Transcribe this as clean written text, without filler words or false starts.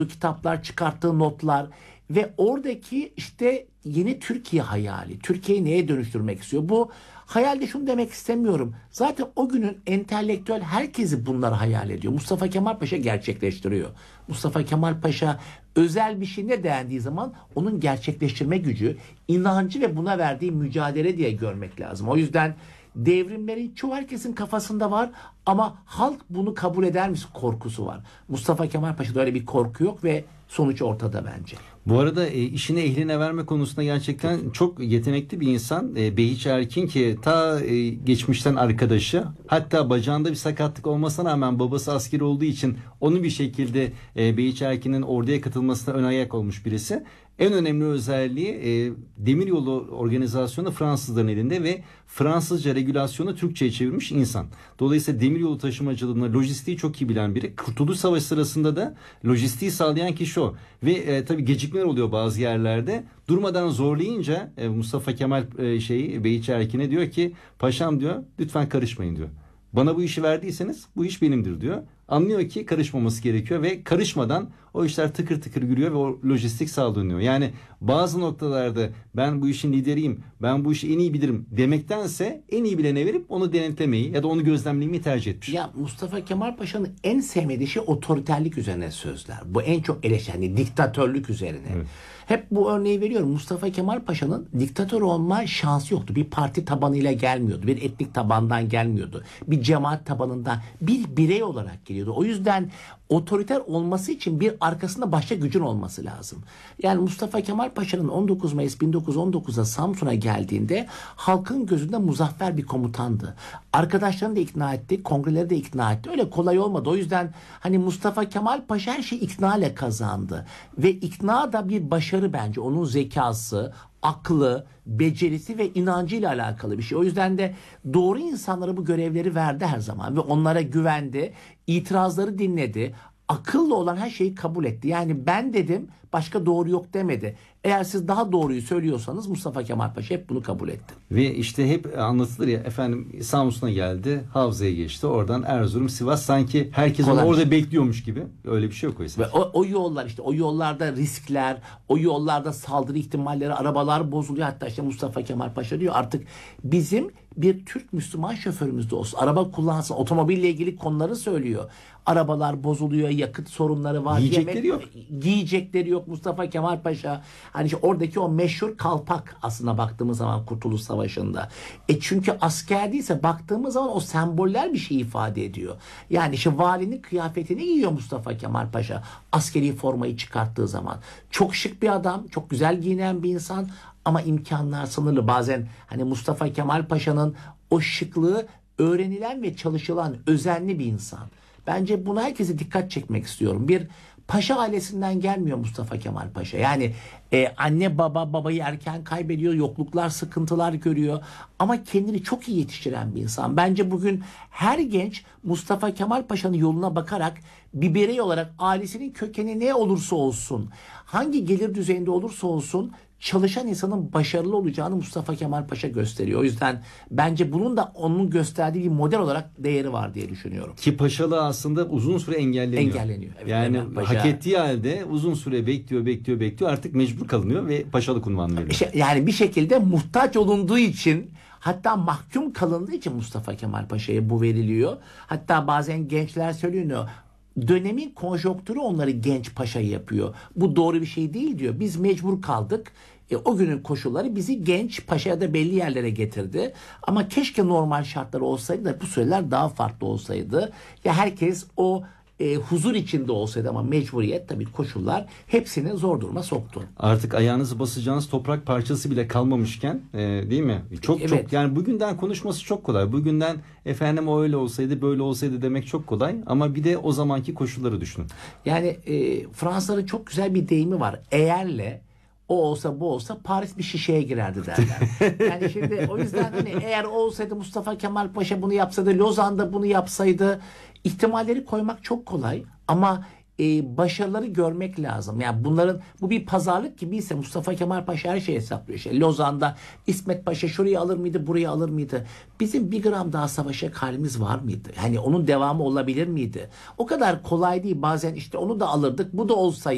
kitaplar, çıkarttığı notlar ve oradaki işte yeni Türkiye hayali. Türkiye'yi neye dönüştürmek istiyor? Bu hayalde şunu demek istemiyorum. Zaten o günün entelektüel herkesi bunları hayal ediyor. Mustafa Kemal Paşa gerçekleştiriyor. Mustafa Kemal Paşa özel bir şey ne dendiği zaman onun gerçekleştirme gücü, inancı ve buna verdiği mücadele diye görmek lazım. O yüzden devrimlerin çoğu herkesin kafasında var ama halk bunu kabul eder mi korkusu var. Mustafa Kemal Paşa'da öyle bir korku yok ve sonuç ortada bence. Bu arada işini ehline verme konusunda gerçekten çok yetenekli bir insan. Behiç Erkin ki geçmişten arkadaşı. Hatta bacağında bir sakatlık olmasına rağmen babası askeri olduğu için onu bir şekilde Behiç Erkin'in orduya katılmasına ön ayak olmuş birisi. En önemli özelliği demiryolu organizasyonu Fransızların elinde ve Fransızca regülasyonu Türkçe'ye çevirmiş insan. Dolayısıyla demiryolu taşımacılığını, lojistiği çok iyi bilen biri. Kurtuluş Savaşı sırasında da lojistiği sağlayan kişi o. Ve tabii gecikmeler oluyor bazı yerlerde. Durmadan zorlayınca Mustafa Kemal Behiç Erkin'e diyor ki paşam diyor lütfen karışmayın diyor. Bana bu işi verdiyseniz bu iş benimdir diyor. Anlıyor ki karışmaması gerekiyor ve karışmadan o işler tıkır tıkır yürüyor ve o lojistik sağlanıyor. Yani bazı noktalarda ben bu işin lideriyim, ben bu işi en iyi bilirim demektense en iyi bilene verip onu denetlemeyi ya da onu gözlemlemeyi tercih etmiş. Ya Mustafa Kemal Paşa'nın en sevmediği şey otoriterlik üzerine sözler. Bu en çok eleştiri, diktatörlük üzerine. Evet. Hep bu örneği veriyorum. Mustafa Kemal Paşa'nın diktatör olma şansı yoktu. Bir parti tabanıyla gelmiyordu. Bir etnik tabandan gelmiyordu. Bir cemaat tabanından bir birey olarak geliyordu. O yüzden otoriter olması için bir arkasında başka gücün olması lazım. Yani Mustafa Kemal Paşa'nın 19 Mayıs 1919'da Samsun'a geldiğinde halkın gözünde muzaffer bir komutandı. Arkadaşlarını da ikna etti, kongreleri de ikna etti. Öyle kolay olmadı. O yüzden hani Mustafa Kemal Paşa her şeyi ikna ile kazandı. Ve ikna da bir başarı bence. Onun zekası, aklı, becerisi ve inancıyla alakalı bir şey. O yüzden de doğru insanlara bu görevleri verdi her zaman ve onlara güvendi, itirazları dinledi, akıllı olan her şeyi kabul etti. Yani ben dedim, başka doğru yok demedi. Eğer siz daha doğruyu söylüyorsanız Mustafa Kemal Paşa hep bunu kabul etti. Ve işte hep anlatılır ya efendim Samsun'a geldi, Havza'ya geçti, oradan Erzurum, Sivas sanki herkes onu orada bekliyormuş gibi. Öyle bir şey yok oysa. Ve o yollar işte o yollarda riskler, o yollarda saldırı ihtimalleri, arabalar bozuluyor. Hatta işte Mustafa Kemal Paşa diyor artık bizim bir Türk Müslüman şoförümüz de olsun. Araba kullansın. Otomobille ilgili konuları söylüyor. Arabalar bozuluyor, yakıt sorunları var. Giyecekleri yok. Giyecekleri yok Mustafa Kemal Paşa. Hani işte oradaki o meşhur kalpak aslında baktığımız zaman Kurtuluş Savaşı'nda. Çünkü asker değilse baktığımız zaman o semboller bir şey ifade ediyor. Yani işte valinin kıyafetini giyiyor Mustafa Kemal Paşa. Askeri formayı çıkarttığı zaman. Çok şık bir adam, çok güzel giyinen bir insan. Ama imkanlar sınırlı. Bazen hani Mustafa Kemal Paşa'nın o şıklığı öğrenilen ve çalışılan özenli bir insan. Bence buna herkese dikkat çekmek istiyorum. Bir paşa ailesinden gelmiyor Mustafa Kemal Paşa. Yani anne babayı erken kaybediyor, yokluklar, sıkıntılar görüyor. Ama kendini çok iyi yetiştiren bir insan. Bence bugün her genç Mustafa Kemal Paşa'nın yoluna bakarak bir birey olarak ailesinin kökeni ne olursa olsun, hangi gelir düzeyinde olursa olsun çalışan insanın başarılı olacağını Mustafa Kemal Paşa gösteriyor. O yüzden bence bunun da onun gösterdiği bir model olarak değeri var diye düşünüyorum. Ki paşalığı aslında uzun süre engelleniyor. Evet, yani hak ettiği halde uzun süre bekliyor. Artık mecbur kalınıyor ve paşalık unvanı veriliyor. Yani bir şekilde muhtaç olunduğu için, hatta mahkum kalındığı için Mustafa Kemal Paşa'ya bu veriliyor. Hatta bazen gençler söylüyor, dönemin konjonktürü onları genç paşa yapıyor. Bu doğru bir şey değil diyor. Biz mecbur kaldık. O günün koşulları bizi genç paşaya da belli yerlere getirdi. Ama keşke normal şartlar olsaydı da bu süreler daha farklı olsaydı. Ya herkes o huzur içinde olsaydı ama mecburiyet tabii koşullar hepsini zor duruma soktu. Artık ayağınızı basacağınız toprak parçası bile kalmamışken değil mi? Çok yani bugünden konuşması çok kolay. Bugünden efendim o öyle olsaydı böyle olsaydı demek çok kolay ama bir de o zamanki koşulları düşünün. Yani Fransızların çok güzel bir deyimi var. Eğerle o olsa bu olsa Paris bir şişeye girerdi derler. Yani şimdi o yüzden hani eğer olsaydı Mustafa Kemal Paşa bunu yapsaydı, Lozan'da bunu yapsaydı ihtimalleri koymak çok kolay ama başarıları görmek lazım. Yani bu bir pazarlık gibiyse Mustafa Kemal Paşa her şeyi hesaplıyor. Lozan'da İsmet Paşa şurayı alır mıydı, burayı alır mıydı? Bizim bir gram daha savaşa halimiz var mıydı? Yani onun devamı olabilir miydi? O kadar kolay değil. Bazen işte onu da alırdık, bu da olsaydı.